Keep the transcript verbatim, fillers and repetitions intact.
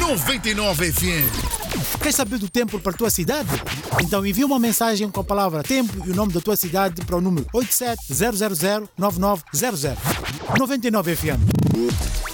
noventa e nove F M. Queres saber do tempo para a tua cidade? Então envia uma mensagem com a palavra tempo e o nome da tua cidade para o número oito sete zero zero zero nove nove zero zero. noventa e nove F M.